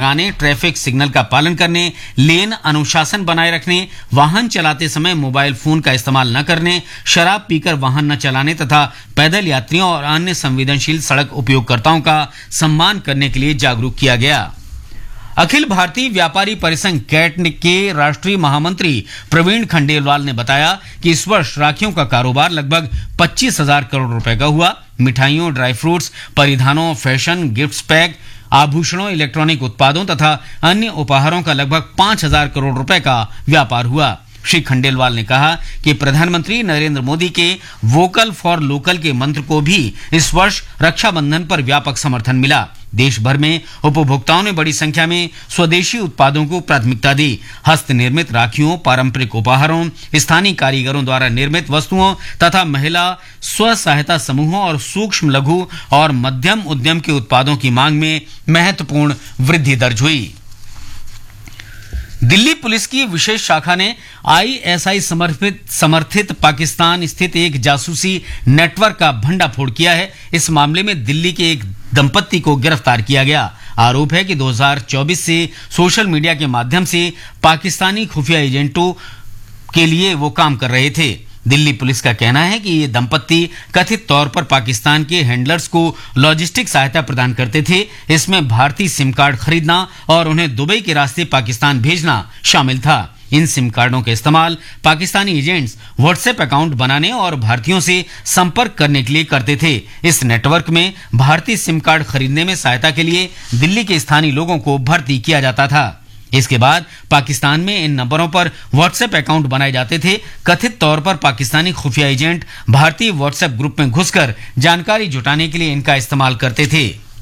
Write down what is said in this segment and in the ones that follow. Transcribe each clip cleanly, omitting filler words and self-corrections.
लगाने, traffic signal का पालन करने, लेन अनुशासन बनाए रखने, वाहन चलाते समय मोबाइल फोन का इस्तेमाल न करने, शराब पीकर वाहन न चलाने तथा पैदल यात्रियों और अन्य संवेदनशील सड़क उपयोगकर्ताओं का सम्मान करने के लिए जागरूक किया गया। अखिल भारतीय व्यापारी परिसंघ कैट के राष्ट्रीय महामंत्री प्रवीण खंडेलवाल ने बताया कि इस वर्ष राखियों का कारोबार लगभग 25,000 करोड़ रुपए का हुआ। मिठाइयों, ड्राई फ्रूट्स, परिधानों, फैशन, गिफ्ट्स पैक, आभूषणों, इलेक्ट्रॉनिक उत्पादों तथा अन्य उपहारों का लगभग 5,000 करोड़ रुपए का व्यापार हुआ। श्री खंडेलवाल ने कहा कि प्रधानमंत्री नरेंद्र मोदी के वोकल फॉर लोकल के मंत्र को भी इस वर्ष रक्षाबंधन पर व्यापक समर्थन मिला। देश भर में उपभोक्ताओं ने बड़ी संख्या में स्वदेशी उत्पादों को प्राथमिकता दी। हस्त निर्मित राखियों, पारंपरिक उपहारों, स्थानीय कारीगरों द्वारा निर्मित वस्तुओं तथा महिला स्व सहायता समूहों और सूक्ष्म, लघु और मध्यम उद्यम के उत्पादों की मांग में महत्वपूर्ण वृद्धि दर्ज हुई। दिल्ली पुलिस की विशेष शाखा ने आईएसआई समर्थित पाकिस्तान स्थित एक जासूसी नेटवर्क का भंडाफोड़ किया है। इस मामले में दिल्ली के एक दंपत्ति को गिरफ्तार किया गया। आरोप है कि 2024 से सोशल मीडिया के माध्यम से पाकिस्तानी खुफिया एजेंटों के लिए वो काम कर रहे थे। दिल्ली पुलिस का कहना है कि ये दंपत्ति कथित तौर पर पाकिस्तान के हैंडलर्स को लॉजिस्टिक सहायता प्रदान करते थे। इसमें भारतीय सिम कार्ड खरीदना और उन्हें दुबई के रास्ते पाकिस्तान भेजना शामिल था। इन सिम कार्डों का इस्तेमाल पाकिस्तानी एजेंट्स व्हाट्सएप अकाउंट बनाने और भारतीयों से संपर्क करने के लिए करते थे। इस नेटवर्क में भारतीय सिम कार्ड खरीदने में सहायता के लिए दिल्ली के स्थानीय लोगों को भर्ती किया जाता था। इसके बाद पाकिस्तान में इन नंबरों पर व्हाट्सएप अकाउंट बनाए जाते थे। कथित तौर पर पाकिस्तानी खुफिया एजेंट भारतीय व्हाट्सएप ग्रुप में घुसकर जानकारी जुटाने के लिए इनका इस्तेमाल करते थे।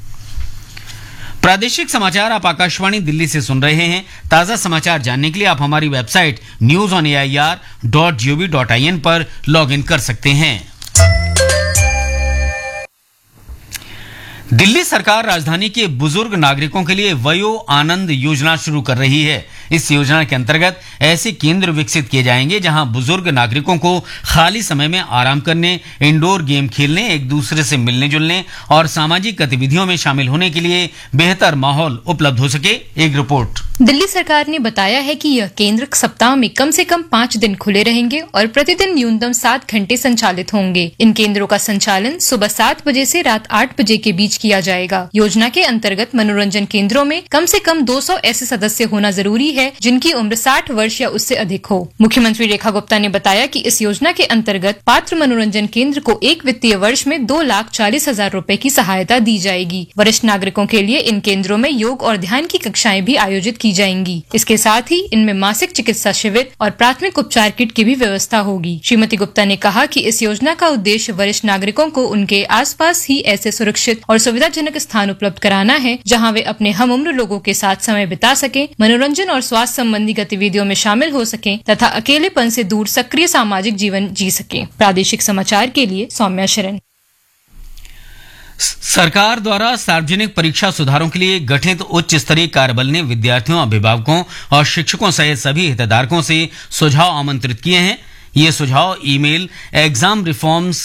प्रादेशिक समाचार आप आकाशवाणी दिल्ली से सुन रहे हैं। ताजा समाचार जानने के लिए आप हमारी वेबसाइट newsonair.gov.in पर लॉग इन कर सकते हैं। दिल्ली सरकार राजधानी के बुजुर्ग नागरिकों के लिए वयो आनंद योजना शुरू कर रही है। इस योजना के अंतर्गत ऐसे केंद्र विकसित किए जाएंगे जहां बुजुर्ग नागरिकों को खाली समय में आराम करने, इंडोर गेम खेलने, एक दूसरे से मिलने जुलने और सामाजिक गतिविधियों में शामिल होने के लिए बेहतर माहौल उपलब्ध हो सके। एक रिपोर्ट। दिल्ली सरकार ने बताया है कि यह केंद्र सप्ताह में कम से कम 5 दिन खुले रहेंगे और प्रतिदिन न्यूनतम 7 घंटे संचालित होंगे। इन केंद्रों का संचालन सुबह 7 बजे से रात 8 बजे के बीच किया जाएगा। योजना के अंतर्गत मनोरंजन केंद्रों में कम से कम 200 ऐसे सदस्य होना जरूरी है जिनकी उम्र 60 वर्ष या उससे अधिक हो। मुख्यमंत्री रेखा गुप्ता ने बताया कि इस योजना के अंतर्गत पात्र मनोरंजन केंद्र को एक वित्तीय वर्ष में 2,40,000 रूपए की सहायता दी जाएगी। वरिष्ठ नागरिकों के लिए इन केंद्रों में योग और ध्यान की कक्षाएं भी आयोजित की जाएंगी। इसके साथ ही इनमें मासिक चिकित्सा शिविर और प्राथमिक उपचार किट की भी व्यवस्था होगी। श्रीमती गुप्ता ने कहा कि इस योजना का उद्देश्य वरिष्ठ नागरिकों को उनके आसपास ही ऐसे सुरक्षित और सुविधाजनक स्थान उपलब्ध कराना है जहां वे अपने हम उम्र लोगों के साथ समय बिता सकें, मनोरंजन और स्वास्थ्य संबंधी गतिविधियों में शामिल हो सकें तथा अकेलेपन से दूर सक्रिय सामाजिक जीवन जी सकें। प्रादेशिक समाचार के लिए सौम्या शरण। सरकार द्वारा सार्वजनिक परीक्षा सुधारों के लिए गठित उच्च स्तरीय कार्यबल ने विद्यार्थियों, अभिभावकों और शिक्षकों सहित सभी हितधारकों से सुझाव आमंत्रित किए हैं। ये सुझाव ईमेल एग्जाम रिफॉर्म्स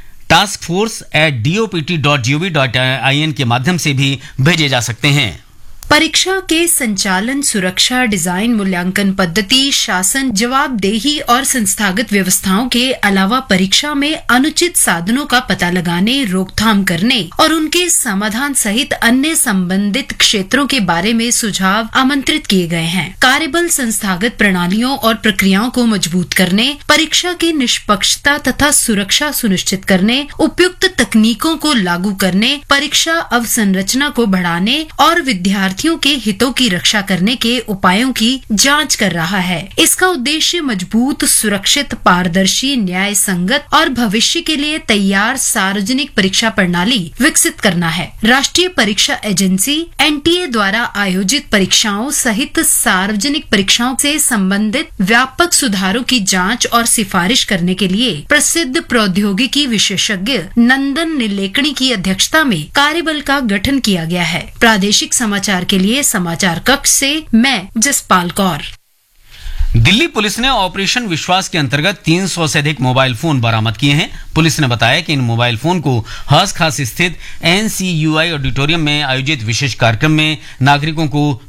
taskforce@dop.gov.in के माध्यम से भी भेजे जा सकते हैं। परीक्षा के संचालन, सुरक्षा, डिजाइन, मूल्यांकन पद्धति, शासन, जवाबदेही और संस्थागत व्यवस्थाओं के अलावा परीक्षा में अनुचित साधनों का पता लगाने, रोकथाम करने और उनके समाधान सहित अन्य संबंधित क्षेत्रों के बारे में सुझाव आमंत्रित किए गए हैं। कार्यबल संस्थागत प्रणालियों और प्रक्रियाओं को मजबूत करने, परीक्षा की निष्पक्षता तथा सुरक्षा सुनिश्चित करने, उपयुक्त तकनीकों को लागू करने, परीक्षा अवसंरचना को बढ़ाने और विद्यार्थियों के हितों की रक्षा करने के उपायों की जांच कर रहा है। इसका उद्देश्य मजबूत, सुरक्षित, पारदर्शी, न्याय संगत और भविष्य के लिए तैयार सार्वजनिक परीक्षा प्रणाली विकसित करना है। राष्ट्रीय परीक्षा एजेंसी एनटीए द्वारा आयोजित परीक्षाओं सहित सार्वजनिक परीक्षाओं से संबंधित व्यापक सुधारों की जांच और सिफारिश करने के लिए प्रसिद्ध प्रौद्योगिकी विशेषज्ञ नंदन नीलेकणी की अध्यक्षता में कार्यबल का गठन किया गया है। प्रादेशिक समाचार के लिए समाचार कक्ष से मैं जसपाल कौर। दिल्ली पुलिस ने ऑपरेशन विश्वास के अंतर्गत 300 से अधिक मोबाइल फोन बरामद किए हैं। पुलिस ने बताया कि इन मोबाइल फोन को हंस खास स्थित NCUI ऑडिटोरियम में आयोजित विशेष कार्यक्रम में नागरिकों को